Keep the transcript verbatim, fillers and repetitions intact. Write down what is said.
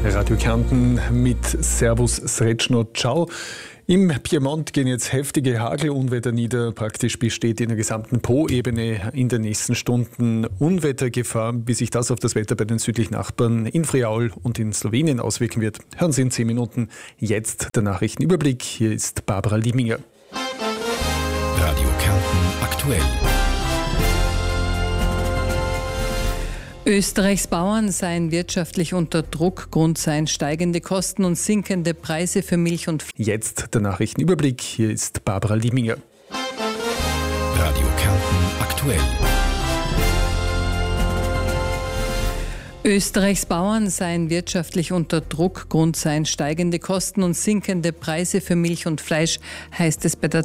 Radio Kärnten mit Servus Srečno Ciao. Im Piemont gehen jetzt heftige Hagelunwetter nieder. Praktisch besteht in der gesamten Po-Ebene in den nächsten Stunden Unwettergefahr. Wie sich das auf das Wetter bei den südlichen Nachbarn in Friaul und in Slowenien auswirken wird, hören Sie in zehn Minuten. Jetzt der Nachrichtenüberblick. Hier ist Barbara Lieminger. Radio Kärnten aktuell. Österreichs Bauern seien wirtschaftlich unter Druck. Grund seien steigende Kosten und sinkende Preise für Milch und Fleisch. Jetzt der Nachrichtenüberblick. Hier ist Barbara Lieminger. Radio Kärnten aktuell. Österreichs Bauern seien wirtschaftlich unter Druck. Grund seien steigende Kosten und sinkende Preise für Milch und Fleisch, heißt es bei der